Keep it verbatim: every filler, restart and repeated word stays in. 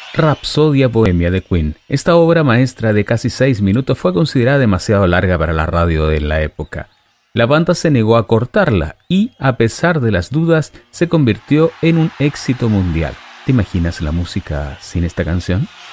Rapsodia Bohemia de Queen. Esta obra maestra de casi seis minutos fue considerada demasiado larga para la radio de la época. La banda se negó a cortarla y, a pesar de las dudas, se convirtió en un éxito mundial. ¿Te imaginas la música sin esta canción?